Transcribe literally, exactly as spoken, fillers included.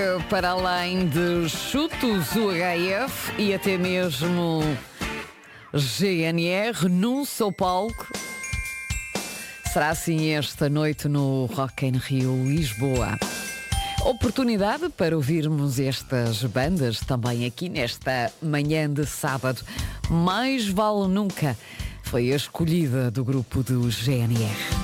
Para além de chutos, U H F e até mesmo G N R, num só palco. Será assim esta noite no Rock in Rio Lisboa. Oportunidade para ouvirmos estas bandas também aqui nesta manhã de sábado. Mais Vale Nunca foi a escolhida do grupo do G N R.